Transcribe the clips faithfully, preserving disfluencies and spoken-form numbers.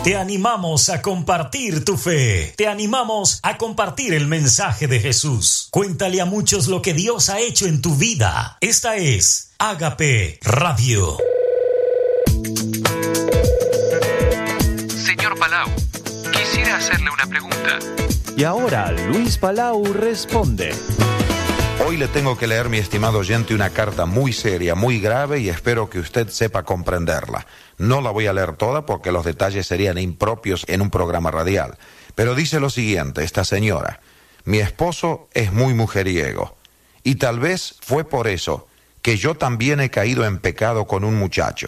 Te animamos a compartir tu fe. Te animamos a compartir el mensaje de Jesús. Cuéntale a muchos lo que Dios ha hecho en tu vida. Esta es Ágape Radio. Señor Palau, quisiera hacerle una pregunta. Y ahora Luis Palau responde. Hoy le tengo que leer, mi estimado oyente, una carta muy seria, muy grave, y espero que usted sepa comprenderla. No la voy a leer toda porque los detalles serían impropios en un programa radial. Pero dice lo siguiente, esta señora: mi esposo es muy mujeriego, y tal vez fue por eso que yo también he caído en pecado con un muchacho.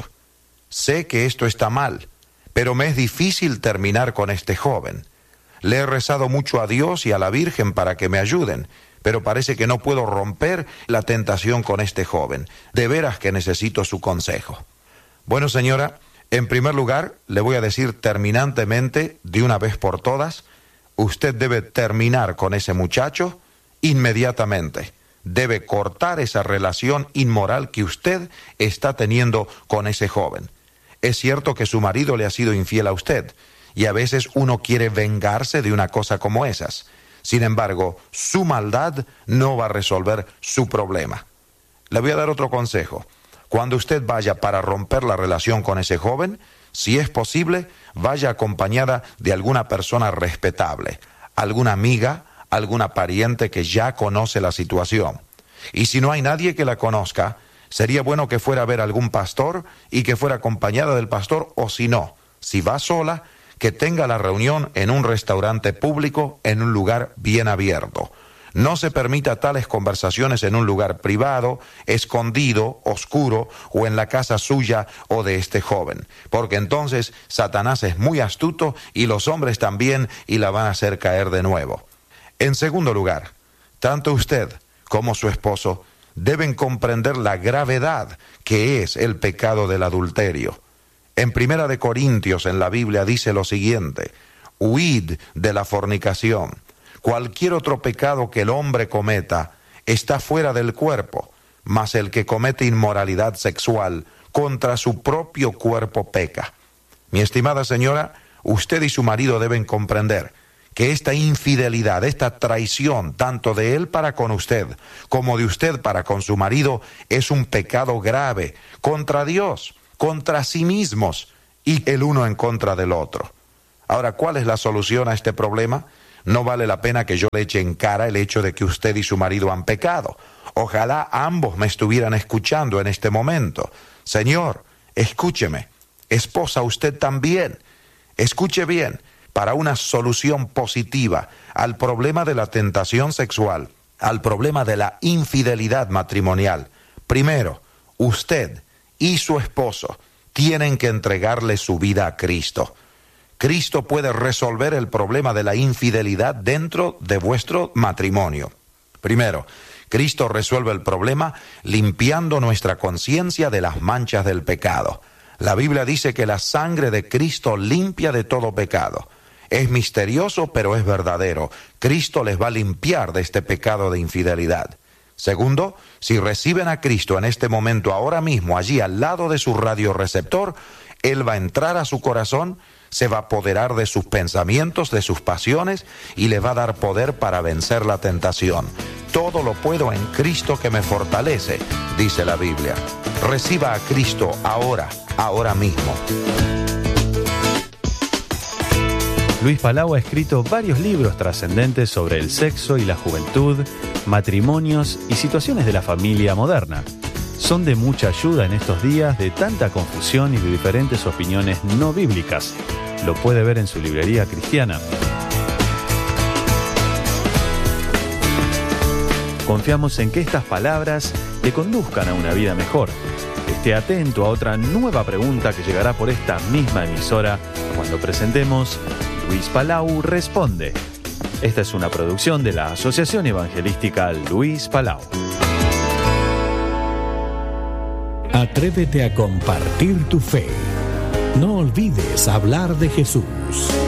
Sé que esto está mal, pero me es difícil terminar con este joven. Le he rezado mucho a Dios y a la Virgen para que me ayuden, pero parece que no puedo romper la tentación con este joven. De veras que necesito su consejo. Bueno, señora, en primer lugar, le voy a decir terminantemente, de una vez por todas, usted debe terminar con ese muchacho inmediatamente. Debe cortar esa relación inmoral que usted está teniendo con ese joven. Es cierto que su marido le ha sido infiel a usted, y a veces uno quiere vengarse de una cosa como esas. Sin embargo, su maldad no va a resolver su problema. Le voy a dar otro consejo. Cuando usted vaya para romper la relación con ese joven, si es posible, vaya acompañada de alguna persona respetable, alguna amiga, alguna pariente que ya conoce la situación. Y si no hay nadie que la conozca, sería bueno que fuera a ver algún pastor y que fuera acompañada del pastor, o si no, si va sola, que tenga la reunión en un restaurante público, en un lugar bien abierto. No se permita tales conversaciones en un lugar privado, escondido, oscuro, o en la casa suya o de este joven, porque entonces Satanás es muy astuto y los hombres también, y la van a hacer caer de nuevo. En segundo lugar, tanto usted como su esposo deben comprender la gravedad que es el pecado del adulterio. En Primera de Corintios, en la Biblia, dice lo siguiente: huid de la fornicación. Cualquier otro pecado que el hombre cometa está fuera del cuerpo, mas el que comete inmoralidad sexual contra su propio cuerpo peca. Mi estimada señora, usted y su marido deben comprender que esta infidelidad, esta traición, tanto de él para con usted como de usted para con su marido, es un pecado grave contra Dios, contra sí mismos, y el uno en contra del otro. Ahora, ¿cuál es la solución a este problema? No vale la pena que yo le eche en cara el hecho de que usted y su marido han pecado. Ojalá ambos me estuvieran escuchando en este momento. Señor, escúcheme. Esposa, usted también. Escuche bien. Para una solución positiva al problema de la tentación sexual, al problema de la infidelidad matrimonial, primero, usted y su esposo tienen que entregarle su vida a Cristo. Cristo puede resolver el problema de la infidelidad dentro de vuestro matrimonio. Primero, Cristo resuelve el problema limpiando nuestra conciencia de las manchas del pecado. La Biblia dice que la sangre de Cristo limpia de todo pecado. Es misterioso, pero es verdadero. Cristo les va a limpiar de este pecado de infidelidad. Segundo, si reciben a Cristo en este momento, ahora mismo, allí al lado de su radioreceptor, Él va a entrar a su corazón, se va a apoderar de sus pensamientos, de sus pasiones, y le va a dar poder para vencer la tentación. Todo lo puedo en Cristo que me fortalece, dice la Biblia. Reciba a Cristo ahora, ahora mismo. Luis Palau ha escrito varios libros trascendentes sobre el sexo y la juventud, matrimonios y situaciones de la familia moderna. Son de mucha ayuda en estos días de tanta confusión y de diferentes opiniones no bíblicas. Lo puede ver en su librería cristiana. Confiamos en que estas palabras le conduzcan a una vida mejor. Esté atento a otra nueva pregunta que llegará por esta misma emisora cuando presentemos Luis Palau Responde. Esta es una producción de la Asociación Evangelística Luis Palau. Atrévete a compartir tu fe. No olvides hablar de Jesús.